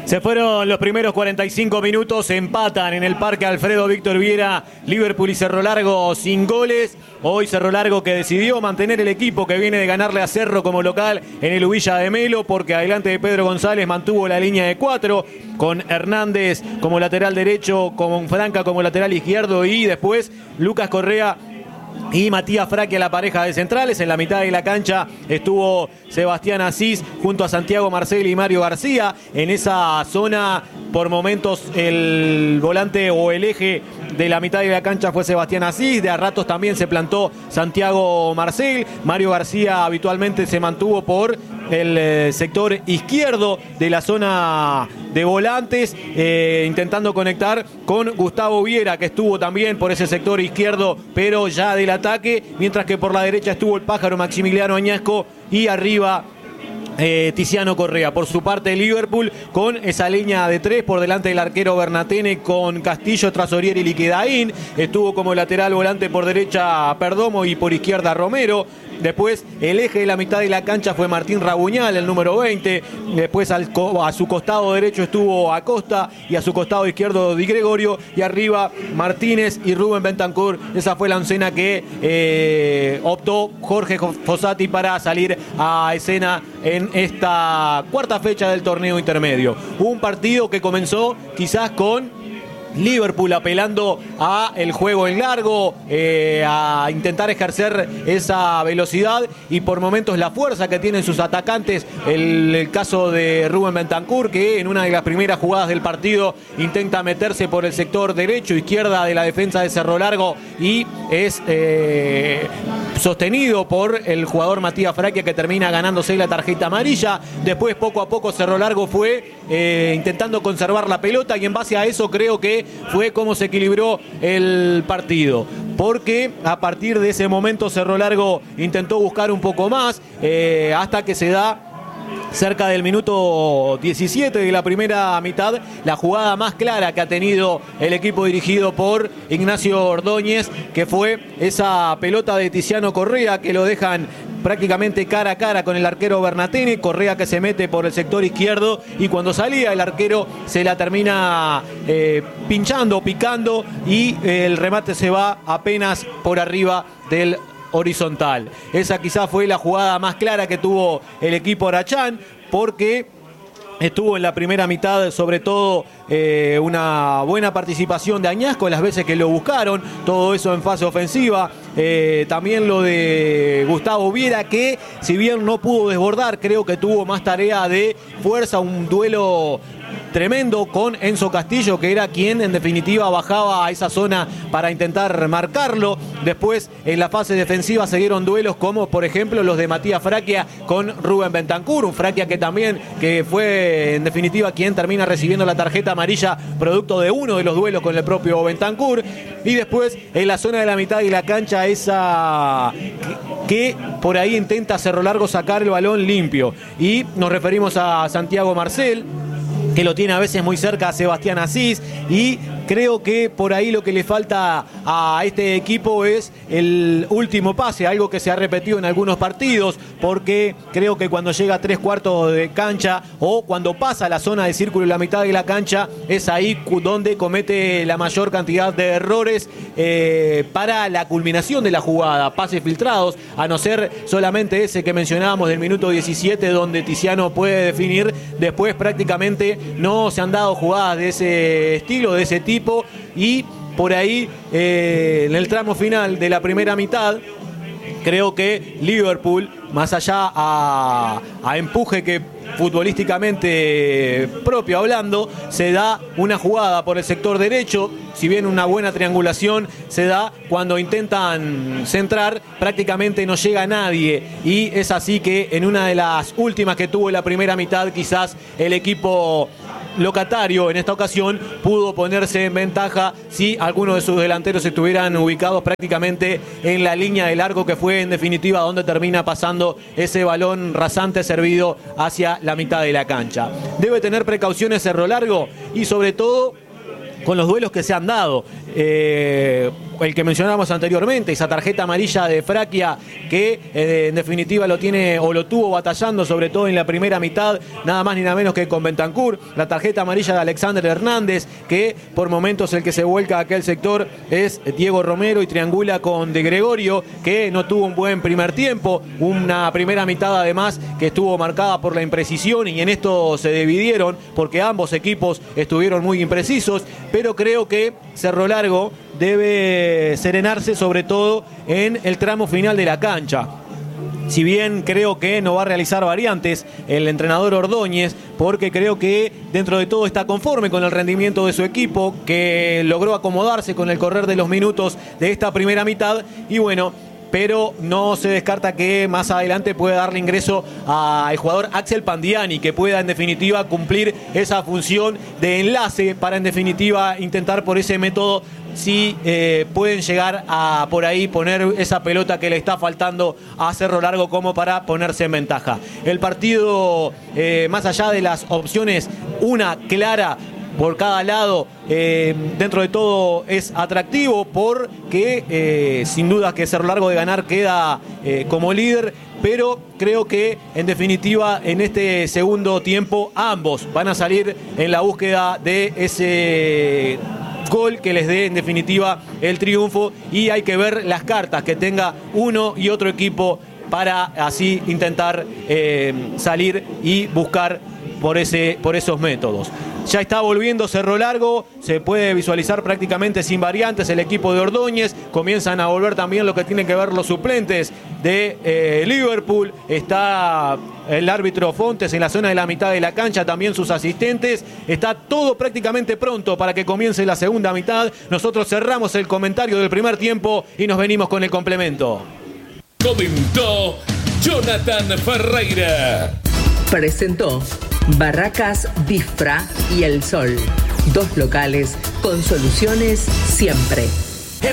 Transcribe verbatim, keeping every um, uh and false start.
Se fueron los primeros cuarenta y cinco minutos, empatan en el Parque Alfredo Víctor Viera, Liverpool y Cerro Largo sin goles. Hoy Cerro Largo que decidió mantener el equipo que viene de ganarle a Cerro como local en el Ubilla de Melo, porque adelante de Pedro González mantuvo la línea de cuatro, con Hernández como lateral derecho, con Franca como lateral izquierdo y después Lucas Correa y Matías Fraquia, la pareja de centrales. En la mitad de la cancha estuvo Sebastián Asís junto a Santiago Marcel y Mario García. En esa zona, por momentos, el volante o el eje de la mitad de la cancha fue Sebastián Asís. De a ratos también se plantó Santiago Marcel. Mario García habitualmente se mantuvo por el sector izquierdo de la zona de volantes, eh, intentando conectar con Gustavo Viera, que estuvo también por ese sector izquierdo, pero ya del ataque, mientras que por la derecha estuvo el pájaro Maximiliano Añasco y arriba Eh, Tiziano Correa. Por su parte, Liverpool con esa línea de tres por delante del arquero Bernatene, con Castillo, Trasorieri y Liquedaín. Estuvo como lateral volante por derecha Perdomo y por izquierda Romero. Después el eje de la mitad de la cancha fue Martín Rabuñal, el número veinte. Después al, a su costado derecho estuvo Acosta y a su costado izquierdo Di Gregorio. Y arriba Martínez y Rubén Bentancur. Esa fue la oncena que eh, optó Jorge Fossati para salir a escena en esta cuarta fecha del torneo intermedio. Un partido que comenzó quizás con Liverpool apelando a el juego en largo, eh, a intentar ejercer esa velocidad y por momentos la fuerza que tienen sus atacantes. El, el caso de Rubén Bentancur, que en una de las primeras jugadas del partido intenta meterse por el sector derecho, izquierda de la defensa de Cerro Largo y es eh, sostenido por el jugador Matías Fraquia, que termina ganándose la tarjeta amarilla. Después poco a poco Cerro Largo fue eh, intentando conservar la pelota y en base a eso creo que fue como se equilibró el partido, porque a partir de ese momento Cerro Largo intentó buscar un poco más, eh, hasta que se da cerca del minuto diecisiete de la primera mitad la jugada más clara que ha tenido el equipo dirigido por Ignacio Ordóñez, que fue esa pelota de Tiziano Correa que lo dejan prácticamente cara a cara con el arquero Bernatene. Correa que se mete por el sector izquierdo y cuando salía el arquero se la termina eh, pinchando, picando y eh, el remate se va apenas por arriba del horizontal. Esa quizás fue la jugada más clara que tuvo el equipo Arachán, porque estuvo en la primera mitad sobre todo eh, una buena participación de Añasco las veces que lo buscaron, todo eso en fase ofensiva. Eh, también lo de Gustavo Viera, que si bien no pudo desbordar, creo que tuvo más tarea de fuerza, un duelo tremendo con Enzo Castillo, que era quien en definitiva bajaba a esa zona para intentar marcarlo. Después en la fase defensiva se dieron duelos como por ejemplo los de Matías Fraquia con Rubén Bentancur, un Fraquia que también que fue en definitiva quien termina recibiendo la tarjeta amarilla producto de uno de los duelos con el propio Bentancur. Y después en la zona de la mitad de la cancha esa que, que por ahí intenta Cerro Largo sacar el balón limpio, y nos referimos a Santiago Marcel, que lo tiene a veces muy cerca a Sebastián Asís, y creo que por ahí lo que le falta a este equipo es el último pase, algo que se ha repetido en algunos partidos, porque creo que cuando llega a tres cuartos de cancha o cuando pasa la zona de círculo en la mitad de la cancha, es ahí donde comete la mayor cantidad de errores eh, para la culminación de la jugada, pases filtrados, a no ser solamente ese que mencionábamos del minuto diecisiete, donde Tiziano puede definir. Después prácticamente no se han dado jugadas de ese estilo, de ese tipo, y por ahí eh, en el tramo final de la primera mitad creo que Liverpool, más allá a, a empuje que futbolísticamente propio hablando, se da una jugada por el sector derecho, si bien una buena triangulación se da cuando intentan centrar, prácticamente no llega nadie, y es así que en una de las últimas que tuvo la primera mitad, quizás el equipo locatario en esta ocasión pudo ponerse en ventaja si algunos de sus delanteros estuvieran ubicados prácticamente en la línea de largo, que fue en definitiva donde termina pasando ese balón rasante servido hacia la mitad de la cancha. Debe tener precauciones Cerro Largo y sobre todo con los duelos que se han dado. Eh, el que mencionábamos anteriormente, esa tarjeta amarilla de Fraquia que eh, en definitiva lo tiene o lo tuvo batallando, sobre todo en la primera mitad, nada más ni nada menos que con Bentancur. La tarjeta amarilla de Alexander Hernández, que por momentos el que se vuelca a aquel sector es Diego Romero y triangula con De Gregorio, que no tuvo un buen primer tiempo, una primera mitad además que estuvo marcada por la imprecisión, y en esto se dividieron porque ambos equipos estuvieron muy imprecisos, pero creo que Cerro Largo debe serenarse sobre todo en el tramo final de la cancha. Si bien creo que no va a realizar variantes el entrenador Ordóñez, porque creo que dentro de todo está conforme con el rendimiento de su equipo, que logró acomodarse con el correr de los minutos de esta primera mitad, y bueno, pero no se descarta que más adelante pueda darle ingreso al jugador Axel Pandiani, que pueda en definitiva cumplir esa función de enlace para en definitiva intentar por ese método si eh, pueden llegar a por ahí poner esa pelota que le está faltando a Cerro Largo como para ponerse en ventaja. El partido, eh, más allá de las opciones, una clara por cada lado, eh, dentro de todo es atractivo porque eh, sin duda que Cerro Largo de ganar queda eh, como líder, pero creo que en definitiva en este segundo tiempo ambos van a salir en la búsqueda de ese gol que les dé en definitiva el triunfo, y hay que ver las cartas que tenga uno y otro equipo para así intentar eh, salir y buscar por, ese, por esos métodos. Ya está volviendo Cerro Largo, se puede visualizar prácticamente sin variantes el equipo de Ordóñez. Comienzan a volver también lo que tienen que ver los suplentes de eh, Liverpool. Está el árbitro Fontes en la zona de la mitad de la cancha, también sus asistentes. Está todo prácticamente pronto para que comience la segunda mitad. Nosotros cerramos el comentario del primer tiempo y nos venimos con el complemento. Comentó Jonathan Ferreira. Presentó Barracas Bifra y El Sol, dos locales con soluciones siempre.